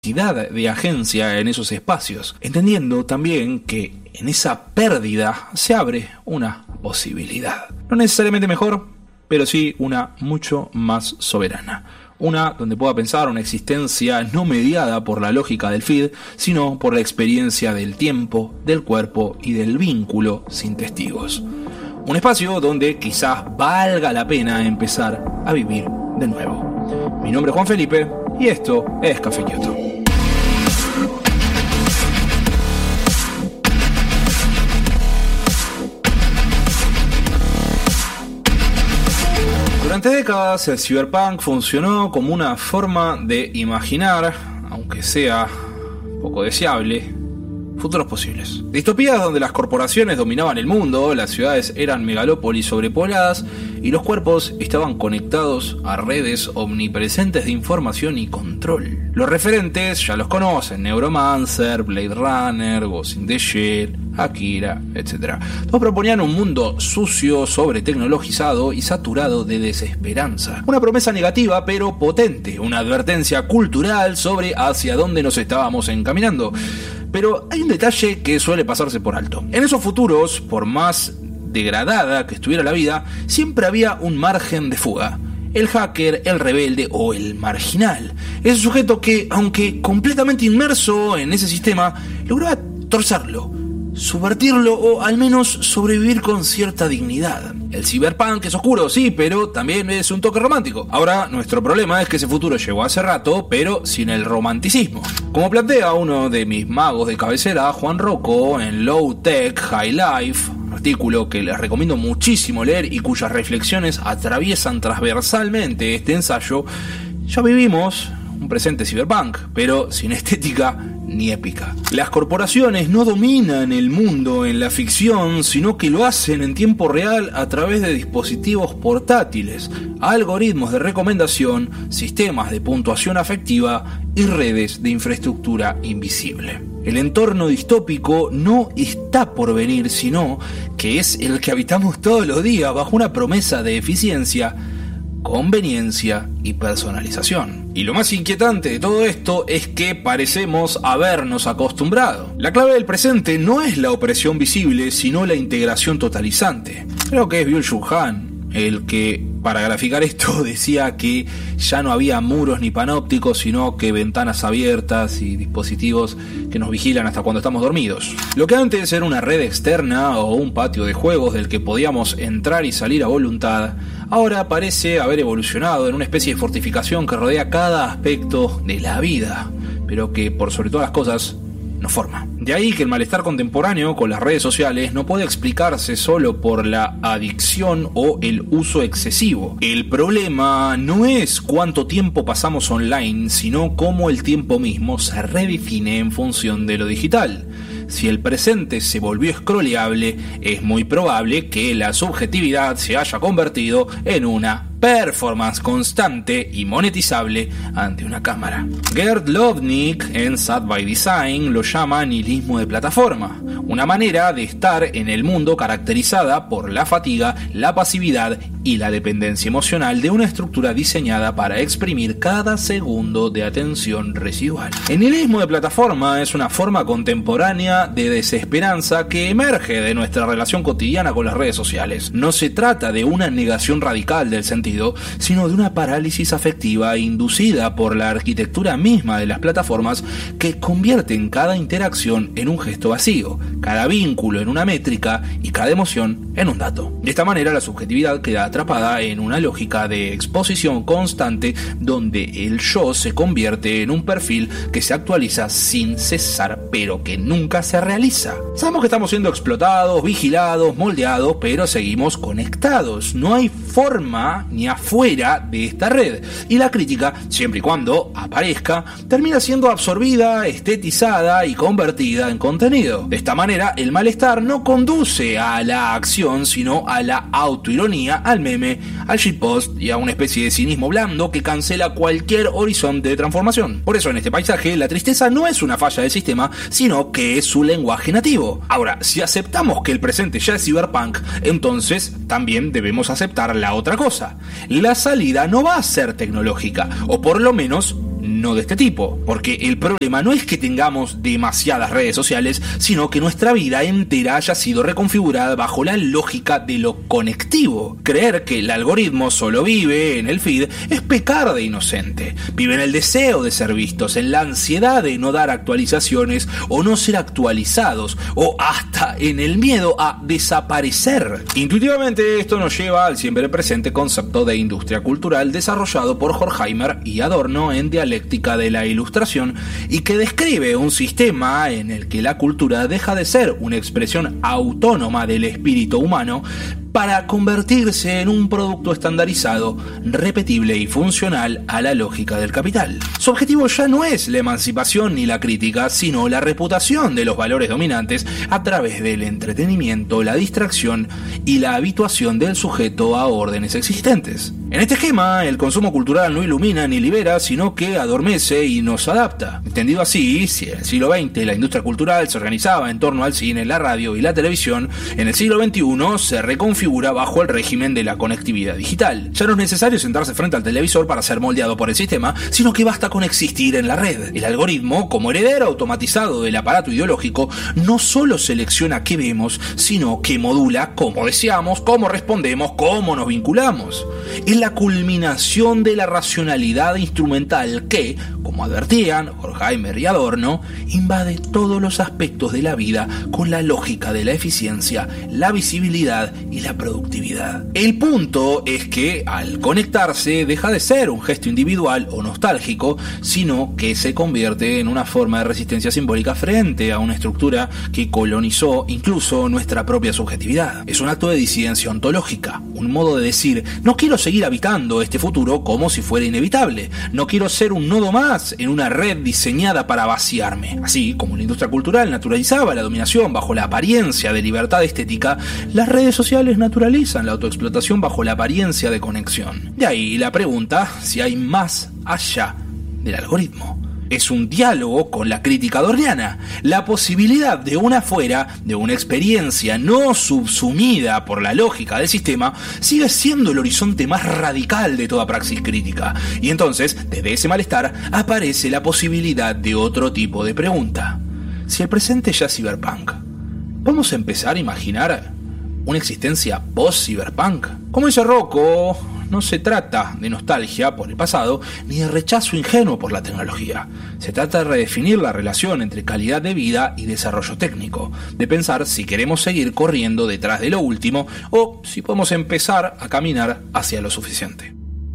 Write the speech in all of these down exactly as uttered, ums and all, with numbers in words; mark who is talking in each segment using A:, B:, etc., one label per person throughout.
A: de agencia en esos espacios, entendiendo también que en esa pérdida se abre una posibilidad. No necesariamente mejor, pero sí una mucho más soberana. Una donde pueda pensar una existencia no mediada por la lógica del feed, sino por la experiencia del tiempo, del cuerpo y del vínculo sin testigos. Un espacio donde quizás valga la pena empezar a vivir de nuevo. Mi nombre es Juan Felipe y esto es Café Kioto. Durante décadas el cyberpunk funcionó como una forma de imaginar, aunque sea poco deseable, futuros posibles. Distopías donde las corporaciones dominaban el mundo, las ciudades eran megalópolis sobrepobladas y los cuerpos estaban conectados a redes omnipresentes de información y control. Los referentes ya los conocen: Neuromancer, Blade Runner, Ghost in the Shell, Akira, etcétera. Todos proponían un mundo sucio, sobretecnologizado y saturado de desesperanza. Una promesa negativa pero potente, una advertencia cultural sobre hacia dónde nos estábamos encaminando. Pero hay un detalle que suele pasarse por alto. En esos futuros, por más degradada que estuviera la vida, siempre había un margen de fuga. El hacker, el rebelde o el marginal. Ese sujeto que, aunque completamente inmerso en ese sistema, lograba torcerlo, subvertirlo o al menos sobrevivir con cierta dignidad. El cyberpunk es oscuro, sí, pero también es un toque romántico. Ahora, nuestro problema es que ese futuro llegó hace rato, pero sin el romanticismo. Como plantea uno de mis magos de cabecera, Juan Rocco, en Low Tech, High Life, artículo que les recomiendo muchísimo leer y cuyas reflexiones atraviesan transversalmente este ensayo, ya vivimos un presente cyberpunk, pero sin estética ni épica. Las corporaciones no dominan el mundo en la ficción, sino que lo hacen en tiempo real a través de dispositivos portátiles, algoritmos de recomendación, sistemas de puntuación afectiva y redes de infraestructura invisible. El entorno distópico no está por venir, sino que es el que habitamos todos los días bajo una promesa de eficiencia, conveniencia y personalización. Y lo más inquietante de todo esto es que parecemos habernos acostumbrado. La clave del presente no es la opresión visible, sino la integración totalizante. Creo que es Byung-Chul Han el que, para graficar esto, decía que ya no había muros ni panópticos, sino que ventanas abiertas y dispositivos que nos vigilan hasta cuando estamos dormidos. Lo que antes era una red externa o un patio de juegos del que podíamos entrar y salir a voluntad, ahora parece haber evolucionado en una especie de fortificación que rodea cada aspecto de la vida, pero que por sobre todas las cosas nos forma. De ahí que el malestar contemporáneo con las redes sociales no puede explicarse solo por la adicción o el uso excesivo. El problema no es cuánto tiempo pasamos online, sino cómo el tiempo mismo se redefine en función de lo digital. Si el presente se volvió scrolleable, es muy probable que la subjetividad se haya convertido en una performance constante y monetizable ante una cámara. Gerd Lovnik en Sad by Design lo llama nihilismo de plataforma, una manera de estar en el mundo caracterizada por la fatiga, la pasividad y la dependencia emocional de una estructura diseñada para exprimir cada segundo de atención residual. El nihilismo de plataforma es una forma contemporánea de desesperanza que emerge de nuestra relación cotidiana con las redes sociales. No se trata de una negación radical del sentido, sino de una parálisis afectiva inducida por la arquitectura misma de las plataformas que convierten cada interacción en un gesto vacío, cada vínculo en una métrica y cada emoción en un dato. De esta manera la subjetividad queda atrapada en una lógica de exposición constante donde el yo se convierte en un perfil que se actualiza sin cesar pero que nunca se realiza. Sabemos que estamos siendo explotados, vigilados, moldeados, pero seguimos conectados. No hay forma ni afuera de esta red, y la crítica, siempre y cuando aparezca, termina siendo absorbida, estetizada y convertida en contenido. De esta manera el malestar no conduce a la acción, sino a la autoironía, al meme, al shitpost y a una especie de cinismo blando que cancela cualquier horizonte de transformación. Por eso en este paisaje la tristeza no es una falla del sistema, sino que es su lenguaje nativo. Ahora, si aceptamos que el presente ya es cyberpunk, entonces también debemos aceptar la otra cosa. La salida no va a ser tecnológica, o por lo menos no de este tipo, porque el problema no es que tengamos demasiadas redes sociales, sino que nuestra vida entera haya sido reconfigurada bajo la lógica de lo conectivo. Creer que el algoritmo solo vive en el feed es pecar de inocente. Vive en el deseo de ser vistos, en la ansiedad de no dar actualizaciones o no ser actualizados, o hasta en el miedo a desaparecer. Intuitivamente esto nos lleva al siempre presente concepto de industria cultural desarrollado por Horkheimer y Adorno en Dialéctica de la Ilustración, y que describe un sistema en el que la cultura deja de ser una expresión autónoma del espíritu humano para convertirse en un producto estandarizado, repetible y funcional a la lógica del capital. Su objetivo ya no es la emancipación ni la crítica, sino la reputación de los valores dominantes a través del entretenimiento, la distracción y la habituación del sujeto a órdenes existentes. En este esquema, el consumo cultural no ilumina ni libera, sino que adormece y nos adapta. Entendido así, si en el siglo veinte la industria cultural se organizaba en torno al cine, la radio y la televisión, en el siglo veintiuno se reconfigura bajo el régimen de la conectividad digital. Ya no es necesario sentarse frente al televisor para ser moldeado por el sistema, sino que basta con existir en la red. El algoritmo, como heredero automatizado del aparato ideológico, no solo selecciona qué vemos, sino que modula cómo deseamos, cómo respondemos, cómo nos vinculamos. Es la culminación de la racionalidad instrumental que, como advertían Horkheimer y Adorno, invade todos los aspectos de la vida con la lógica de la eficiencia, la visibilidad y la productividad. El punto es que, al conectarse, deja de ser un gesto individual o nostálgico, sino que se convierte en una forma de resistencia simbólica frente a una estructura que colonizó incluso nuestra propia subjetividad. Es un acto de disidencia ontológica, un modo de decir: no quiero seguir habitando este futuro como si fuera inevitable, no quiero ser un nodo más en una red diseñada para vaciarme. Así como la industria cultural naturalizaba la dominación bajo la apariencia de libertad estética, las redes sociales naturalizan la autoexplotación bajo la apariencia de conexión. De ahí la pregunta si hay más allá del algoritmo. Es un diálogo con la crítica adorniana, la posibilidad de una afuera, de una experiencia no subsumida por la lógica del sistema, sigue siendo el horizonte más radical de toda praxis crítica. Y entonces, desde ese malestar, aparece la posibilidad de otro tipo de pregunta. Si el presente ya es cyberpunk, ¿vamos a empezar a imaginar una existencia post-cyberpunk? Como dice Rocco, no se trata de nostalgia por el pasado ni de rechazo ingenuo por la tecnología. Se trata de redefinir la relación entre calidad de vida y desarrollo técnico, de pensar si queremos seguir corriendo detrás de lo último o si podemos empezar a caminar hacia lo suficiente.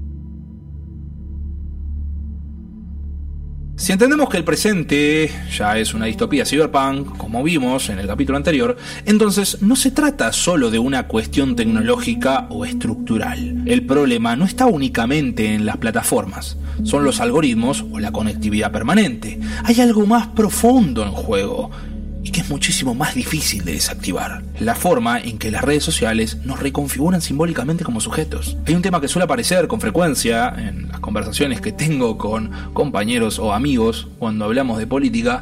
A: Si entendemos que el presente ya es una distopía cyberpunk, como vimos en el capítulo anterior, entonces no se trata solo de una cuestión tecnológica o estructural. El problema no está únicamente en las plataformas, son los algoritmos o la conectividad permanente. Hay algo más profundo en juego y que es muchísimo más difícil de desactivar: la forma en que las redes sociales nos reconfiguran simbólicamente como sujetos. Hay un tema que suele aparecer con frecuencia en las conversaciones que tengo con compañeros o amigos cuando hablamos de política.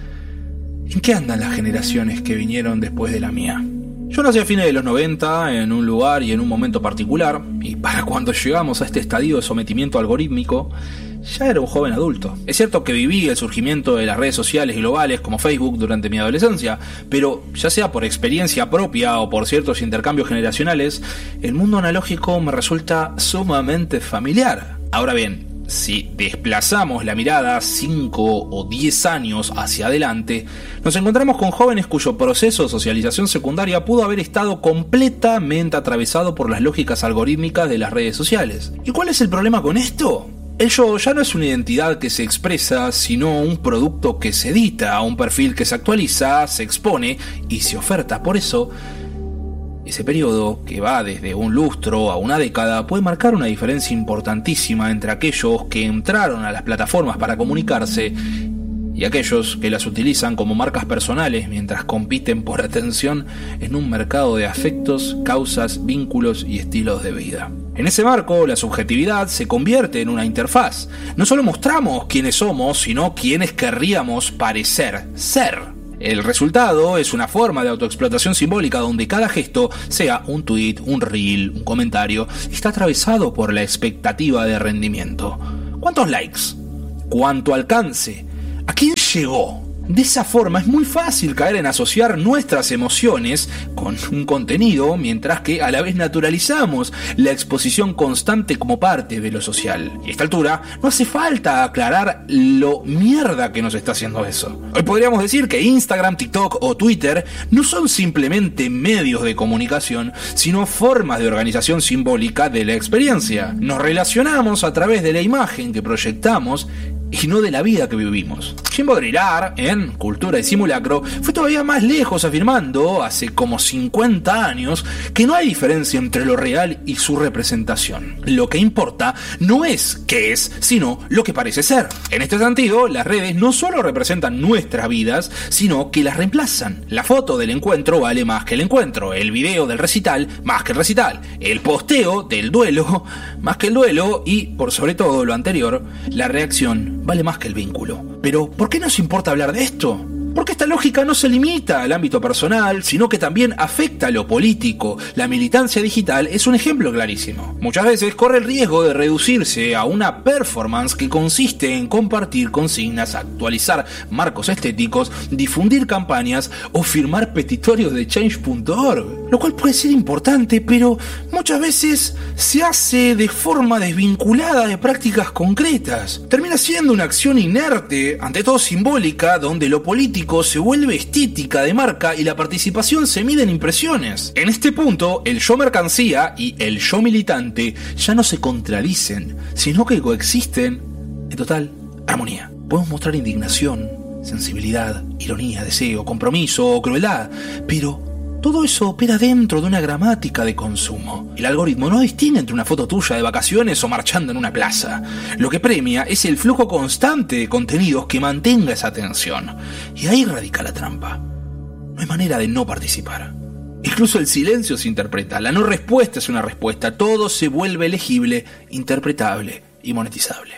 A: ¿En qué andan las generaciones que vinieron después de la mía? Yo nací a fines de los noventa en un lugar y en un momento particular, y para cuando llegamos a este estadio de sometimiento algorítmico, ya era un joven adulto. Es cierto que viví el surgimiento de las redes sociales globales como Facebook durante mi adolescencia, pero ya sea por experiencia propia o por ciertos intercambios generacionales, el mundo analógico me resulta sumamente familiar. Ahora bien, si desplazamos la mirada cinco o diez años hacia adelante, nos encontramos con jóvenes cuyo proceso de socialización secundaria pudo haber estado completamente atravesado por las lógicas algorítmicas de las redes sociales. ¿Y cuál es el problema con esto? El yo ya no es una identidad que se expresa, sino un producto que se edita, un perfil que se actualiza, se expone y se oferta. Por eso, ese periodo, que va desde un lustro a una década, puede marcar una diferencia importantísima entre aquellos que entraron a las plataformas para comunicarse y aquellos que las utilizan como marcas personales mientras compiten por atención en un mercado de afectos, causas, vínculos y estilos de vida. En ese marco, la subjetividad se convierte en una interfaz. No solo mostramos quiénes somos, sino quiénes querríamos parecer ser. El resultado es una forma de autoexplotación simbólica donde cada gesto, sea un tweet, un reel, un comentario, está atravesado por la expectativa de rendimiento. ¿Cuántos likes? cuánto alcance, a quién llegó. De esa forma es muy fácil caer en asociar nuestras emociones con un contenido, mientras que a la vez naturalizamos la exposición constante como parte de lo social. Y a esta altura no hace falta aclarar lo mierda que nos está haciendo eso. Hoy podríamos decir que Instagram, TikTok o Twitter no son simplemente medios de comunicación, sino formas de organización simbólica de la experiencia. Nos relacionamos a través de la imagen que proyectamos y no de la vida que vivimos. Jim Baudrillard, en Cultura y Simulacro, fue todavía más lejos, afirmando, hace como cincuenta años, que no hay diferencia entre lo real y su representación. Lo que importa no es qué es, sino lo que parece ser. En este sentido, las redes no solo representan nuestras vidas, sino que las reemplazan. La foto del encuentro vale más que el encuentro, el video del recital más que el recital, el posteo del duelo más que el duelo y, por sobre todo lo anterior, la reacción vale más que el vínculo. Pero, ¿por qué nos importa hablar de esto? Porque esta lógica no se limita al ámbito personal, sino que también afecta a lo político. La militancia digital es un ejemplo clarísimo. Muchas veces corre el riesgo de reducirse a una performance que consiste en compartir consignas, actualizar marcos estéticos, difundir campañas o firmar petitorios de change punto org. Lo cual puede ser importante, pero muchas veces se hace de forma desvinculada de prácticas concretas. Termina siendo una acción inerte, ante todo simbólica, donde lo político se vuelve estética de marca y la participación se mide en impresiones. En este punto, el yo mercancía y el yo militante ya no se contradicen, sino que coexisten en total armonía. Podemos mostrar indignación, sensibilidad, ironía, deseo, compromiso o crueldad, pero todo eso opera dentro de una gramática de consumo. El algoritmo no distingue entre una foto tuya de vacaciones o marchando en una plaza. Lo que premia es el flujo constante de contenidos que mantenga esa atención. Y ahí radica la trampa. No hay manera de no participar. Incluso el silencio se interpreta. La no respuesta es una respuesta. Todo se vuelve legible, interpretable y monetizable.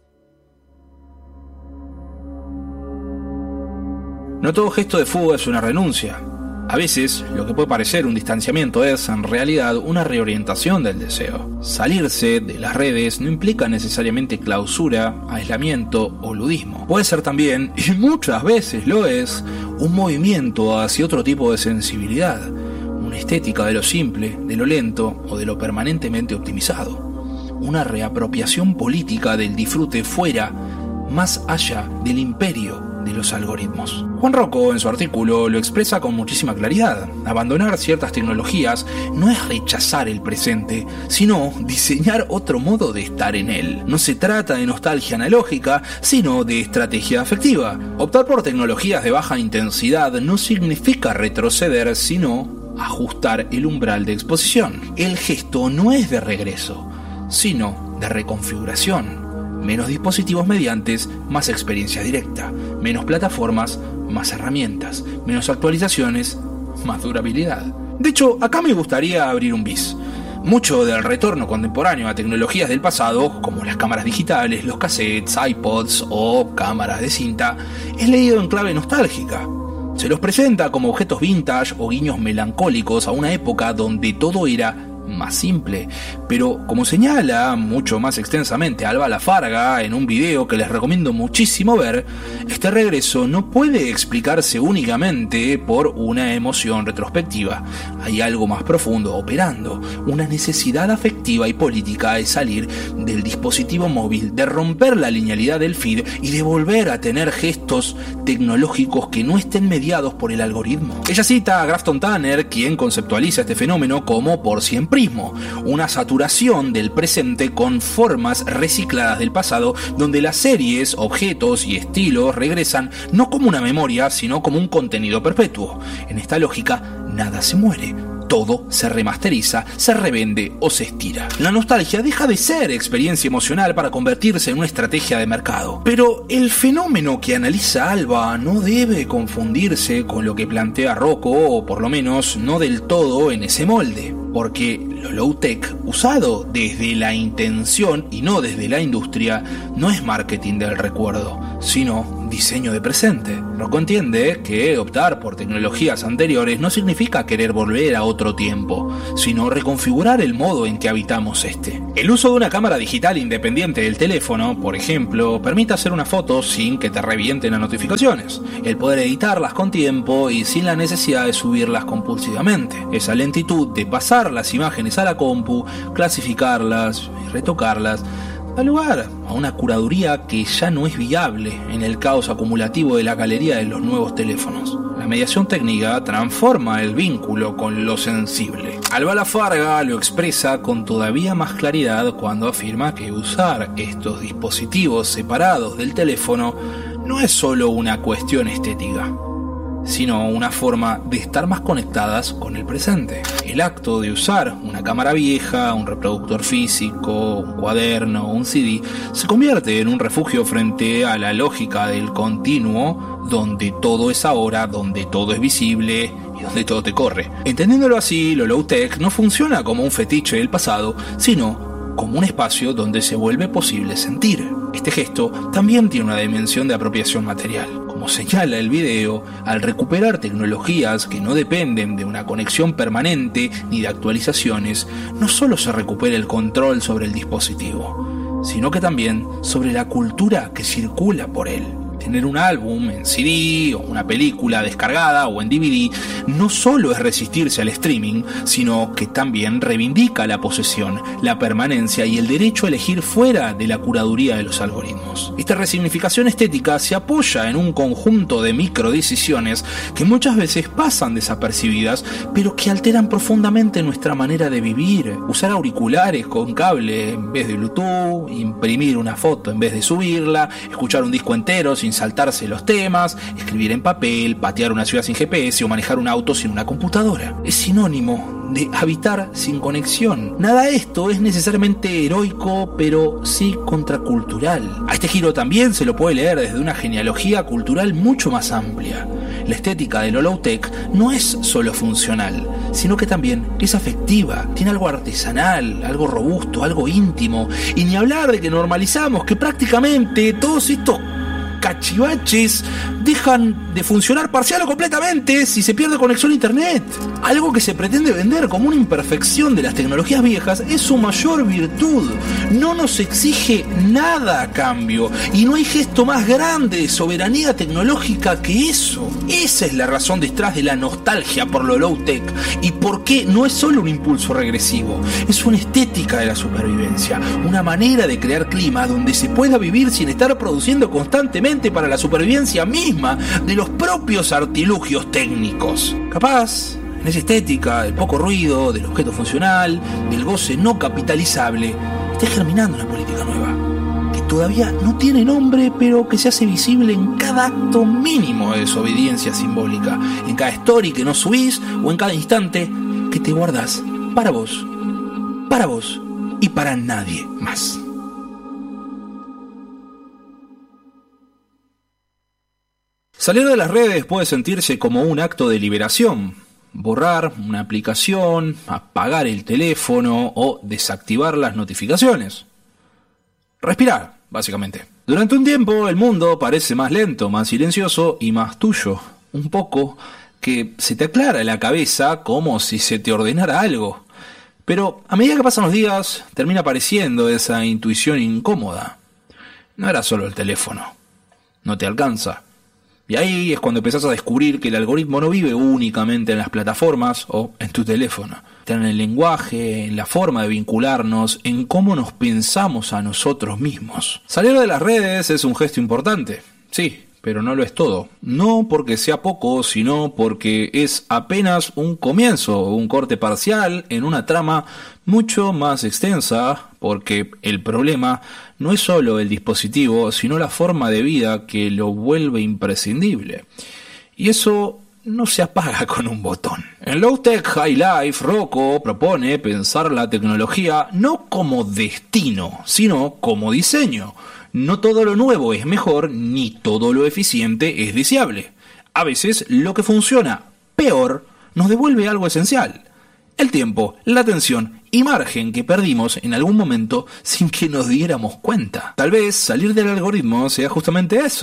A: No todo gesto de fuga es una renuncia. A veces, lo que puede parecer un distanciamiento es, en realidad, una reorientación del deseo. Salirse de las redes no implica necesariamente clausura, aislamiento o ludismo. Puede ser también, y muchas veces lo es, un movimiento hacia otro tipo de sensibilidad, una estética de lo simple, de lo lento o de lo permanentemente optimizado. Una reapropiación política del disfrute fuera, más allá del imperio de los algoritmos. Juan Rocco, en su artículo, lo expresa con muchísima claridad. Abandonar ciertas tecnologías no es rechazar el presente, sino diseñar otro modo de estar en él. No se trata de nostalgia analógica, sino de estrategia afectiva. Optar por tecnologías de baja intensidad no significa retroceder, sino ajustar el umbral de exposición. El gesto no es de regreso, sino de reconfiguración. Menos dispositivos mediantes, más experiencia directa. Menos plataformas, más herramientas. Menos actualizaciones, más durabilidad. De hecho, acá me gustaría abrir un bis. Mucho del retorno contemporáneo a tecnologías del pasado, como las cámaras digitales, los cassettes, iPods o cámaras de cinta, es leído en clave nostálgica. Se los presenta como objetos vintage o guiños melancólicos a una época donde todo era más simple, pero como señala mucho más extensamente Alba Lafarga en un video que les recomiendo muchísimo ver, este regreso no puede explicarse únicamente por una emoción retrospectiva. Hay algo más profundo operando, una necesidad afectiva y política de salir del dispositivo móvil, de romper la linealidad del feed y de volver a tener gestos tecnológicos que no estén mediados por el algoritmo. Ella cita a Grafton Tanner, quien conceptualiza este fenómeno como por siempre, una saturación del presente con formas recicladas del pasado, donde las series, objetos y estilos regresan no como una memoria, sino como un contenido perpetuo. En esta lógica, nada se muere. Todo se remasteriza, se revende o se estira. La nostalgia deja de ser experiencia emocional para convertirse en una estrategia de mercado. Pero el fenómeno que analiza Alba no debe confundirse con lo que plantea Rocco, o por lo menos no del todo en ese molde. Porque lo low-tech, usado desde la intención y no desde la industria, no es marketing del recuerdo, sino diseño de presente. Rocco entiende que optar por tecnologías anteriores no significa querer volver a otro tiempo, sino reconfigurar el modo en que habitamos este. El uso de una cámara digital independiente del teléfono, por ejemplo, permite hacer una foto sin que te revienten las notificaciones, el poder editarlas con tiempo y sin la necesidad de subirlas compulsivamente, esa lentitud de pasar las imágenes a la compu, clasificarlas y retocarlas, da lugar a una curaduría que ya no es viable en el caos acumulativo de la galería de los nuevos teléfonos. La mediación técnica transforma el vínculo con lo sensible. Alba Lafarga lo expresa con todavía más claridad cuando afirma que usar estos dispositivos separados del teléfono no es solo una cuestión estética, sino una forma de estar más conectadas con el presente. El acto de usar una cámara vieja, un reproductor físico, un cuaderno o un C D se convierte en un refugio frente a la lógica del continuo, donde todo es ahora, donde todo es visible y donde todo te corre. Entendiéndolo así, lo low-tech no funciona como un fetiche del pasado, sino como un espacio donde se vuelve posible sentir. Este gesto también tiene una dimensión de apropiación material. Como señala el video, al recuperar tecnologías que no dependen de una conexión permanente ni de actualizaciones, no solo se recupera el control sobre el dispositivo, sino que también sobre la cultura que circula por él. Tener un álbum en C D o una película descargada o en D V D no solo es resistirse al streaming, sino que también reivindica la posesión, la permanencia y el derecho a elegir fuera de la curaduría de los algoritmos. Esta resignificación estética se apoya en un conjunto de microdecisiones que muchas veces pasan desapercibidas, pero que alteran profundamente nuestra manera de vivir. Usar auriculares con cable en vez de Bluetooth, imprimir una foto en vez de subirla, escuchar un disco entero sin saltarse los temas, escribir en papel, patear una ciudad sin G P S o manejar un auto sin una computadora. Es sinónimo de habitar sin conexión. Nada de esto es necesariamente heroico, pero sí contracultural. A este giro también se lo puede leer desde una genealogía cultural mucho más amplia. La estética de lo low-tech no es solo funcional, sino que también es afectiva, tiene algo artesanal, algo robusto, algo íntimo, y ni hablar de que normalizamos que prácticamente todos estos cachivaches dejan de funcionar parcial o completamente si se pierde conexión a internet. Algo que se pretende vender como una imperfección de las tecnologías viejas es su mayor virtud. No nos exige nada a cambio y no hay gesto más grande de soberanía tecnológica que eso. Esa es la razón detrás de la nostalgia por lo low-tech y por qué no es solo un impulso regresivo, es una estética de la supervivencia, una manera de crear clima donde se pueda vivir sin estar produciendo constantemente para la supervivencia misma de los propios artilugios técnicos. Capaz, en esa estética del poco ruido, del objeto funcional, del goce no capitalizable, está germinando una política nueva, que todavía no tiene nombre, pero que se hace visible en cada acto mínimo de desobediencia simbólica, en cada story que no subís o en cada instante que te guardás para vos, para vos y para nadie más. Salir de las redes puede sentirse como un acto de liberación. Borrar una aplicación, apagar el teléfono o desactivar las notificaciones. Respirar, básicamente. Durante un tiempo el mundo parece más lento, más silencioso y más tuyo. Un poco que se te aclara la cabeza como si se te ordenara algo. Pero a medida que pasan los días termina apareciendo esa intuición incómoda. No era solo el teléfono. No te alcanza. Y ahí es cuando empezás a descubrir que el algoritmo no vive únicamente en las plataformas o en tu teléfono. Está en el lenguaje, en la forma de vincularnos, en cómo nos pensamos a nosotros mismos. Salir de las redes es un gesto importante, sí, pero no lo es todo. No porque sea poco, sino porque es apenas un comienzo, un corte parcial en una trama mucho más extensa, porque el problema no es solo el dispositivo, sino la forma de vida que lo vuelve imprescindible. Y eso no se apaga con un botón. En Low Tech High Life, Rocco propone pensar la tecnología no como destino, sino como diseño. No todo lo nuevo es mejor, ni todo lo eficiente es deseable. A veces lo que funciona peor nos devuelve algo esencial: el tiempo, la atención y margen que perdimos en algún momento sin que nos diéramos cuenta. Tal vez salir del algoritmo sea justamente eso,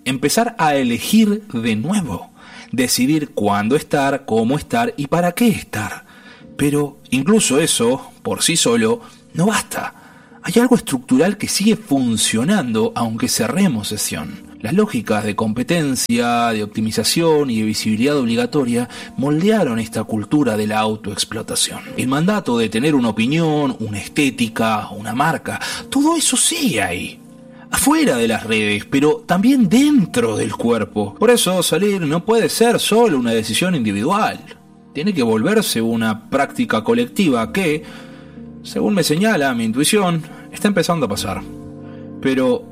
A: empezar a elegir de nuevo, decidir cuándo estar, cómo estar y para qué estar. Pero incluso eso, por sí solo, no basta. Hay algo estructural que sigue funcionando aunque cerremos sesión. Las lógicas de competencia, de optimización y de visibilidad obligatoria moldearon esta cultura de la autoexplotación. El mandato de tener una opinión, una estética, una marca, todo eso sigue ahí. Afuera de las redes, pero también dentro del cuerpo. Por eso salir no puede ser solo una decisión individual. Tiene que volverse una práctica colectiva que, según me señala mi intuición, está empezando a pasar. Pero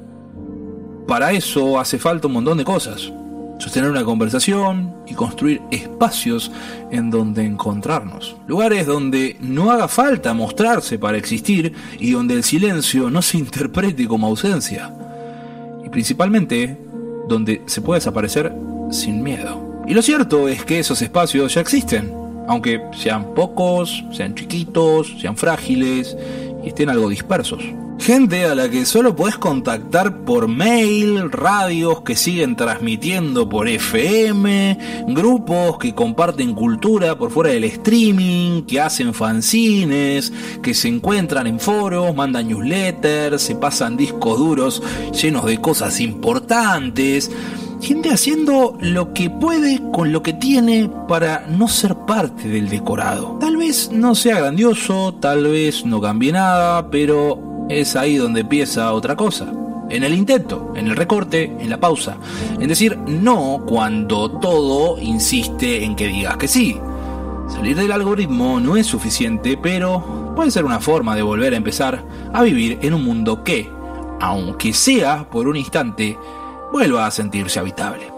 A: para eso hace falta un montón de cosas. Sostener una conversación y construir espacios en donde encontrarnos. Lugares donde no haga falta mostrarse para existir y donde el silencio no se interprete como ausencia. Y principalmente, donde se puede desaparecer sin miedo. Y lo cierto es que esos espacios ya existen. Aunque sean pocos, sean chiquitos, sean frágiles y estén algo dispersos. Gente a la que solo podés contactar por mail, radios que siguen transmitiendo por F M, grupos que comparten cultura por fuera del streaming, que hacen fanzines, que se encuentran en foros, mandan newsletters, se pasan discos duros llenos de cosas importantes. Gente haciendo lo que puede con lo que tiene para no ser parte del decorado. Tal vez no sea grandioso, tal vez no cambie nada, pero es ahí donde empieza otra cosa. En el intento, en el recorte, en la pausa. En decir no cuando todo insiste en que digas que sí. Salir del algoritmo no es suficiente, pero puede ser una forma de volver a empezar a vivir en un mundo que, aunque sea por un instante, vuelva a sentirse habitable.